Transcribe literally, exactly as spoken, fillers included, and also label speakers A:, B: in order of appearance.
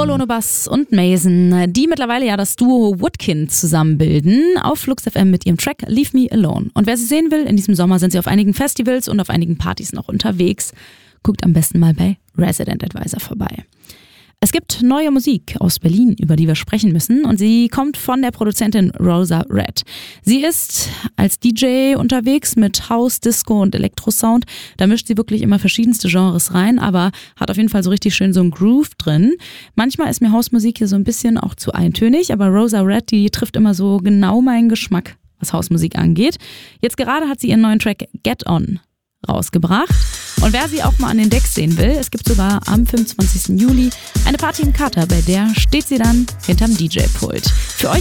A: Molono Bass und Mason, die mittlerweile ja das Duo Woodkin zusammenbilden, auf Flux F M mit ihrem Track Leave Me Alone. Und wer sie sehen will, in diesem Sommer sind sie auf einigen Festivals und auf einigen Partys noch unterwegs. Guckt am besten mal bei Resident Advisor vorbei. Es gibt neue Musik aus Berlin, über die wir sprechen müssen, und sie kommt von der Produzentin Rosa Red. Sie ist als D J unterwegs mit House, Disco und Elektrosound. Da mischt sie wirklich immer verschiedenste Genres rein, aber hat auf jeden Fall so richtig schön so einen Groove drin. Manchmal ist mir Hausmusik hier so ein bisschen auch zu eintönig, aber Rosa Red, die trifft immer so genau meinen Geschmack, was Hausmusik angeht. Jetzt gerade hat sie ihren neuen Track Get On rausgebracht. Und wer sie auch mal an den Decks sehen will, es gibt sogar am fünfundzwanzigsten Juli eine Party im Kater, bei der steht sie dann hinterm D J-Pult. Für euch